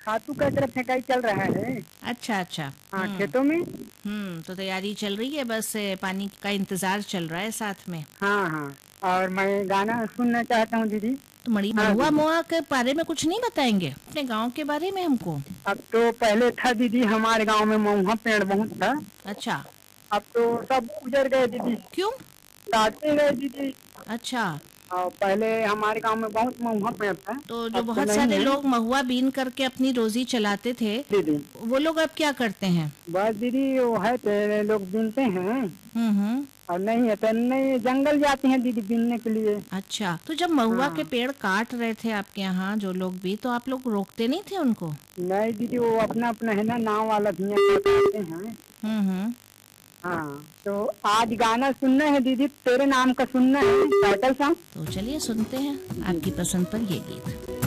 खातू का तरफ फेंकाई चल रहा है। अच्छा अच्छा। हाँ, खेतों में। तो तैयारी चल रही है, बस पानी का इंतजार चल रहा है साथ में। हाँ हाँ। और मैं गाना सुनना चाहता हूँ दीदी। तो हाँ महुआ दीदी। मोआ के बारे में कुछ नहीं बताएंगे अपने गांव के बारे में हमको? अब तो पहले था दीदी, हमारे गांव में महुआ पेड़ बहुत था। अच्छा। अब तो सब उजड़ गए दीदी। क्यों? काटते गए दीदी। अच्छा। और पहले हमारे गांव में बहुत महुआ पेड़ था। तो जो अब तो बहुत नहीं सारे है लोग महुआ बीन करके अपनी रोजी चलाते थे, दीदी। वो लोग अब क्या करते हैं? बस दीदी, वो है तेरे लोग बीनते हैं। हम्म। और नहीं है तो नहीं, जंगल जाते हैं दीदी बीनने के लिए। अच्छा, तो जब महुआ के हाँ। पेड़ काट रहे थे आपके यहाँ जो लोग भी, तो आप लोग रोकते नहीं थे उनको? नहीं दीदी, वो अपना अपना है ना, नाव वाला भैया करते हैं। हम्म। हाँ, तो आज गाना सुनना है दीदी, तेरे नाम का सुनना है टाइटल सॉन्ग। तो चलिए सुनते हैं आपकी पसंद पर ये गीत।